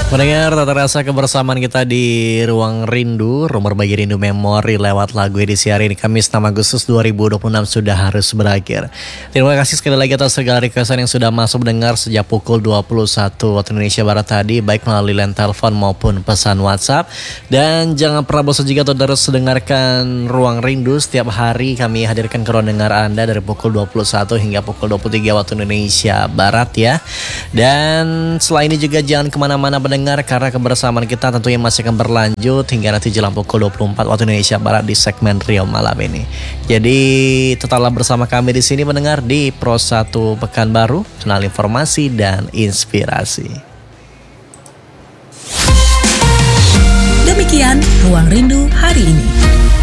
Mendengar tak terasa kebersamaan kita di Ruang Rindu, rumah berbagi rindu memori lewat lagu edisi hari ini Kamis 6 Agustus 2026 sudah harus berakhir. Terima kasih sekali lagi atas segala requestan yang sudah masuk mendengar sejak pukul 21 waktu Indonesia Barat tadi, baik melalui line telepon maupun pesan WhatsApp. Dan jangan pernah bosan jika terus mendengarkan Ruang Rindu. Setiap hari kami hadirkan ke ruang dengar Anda dari pukul 21 hingga pukul 23 waktu Indonesia Barat ya. Dan selain ini juga jangan kemana-mana pendengar, karena kebersamaan kita tentunya masih akan berlanjut hingga nanti jelang pukul 24 waktu Indonesia Barat di segmen Rio Malam ini. Jadi tetaplah bersama kami di sini pendengar di Pro 1 Pekanbaru, channel informasi dan inspirasi. Demikian Ruang Rindu hari ini.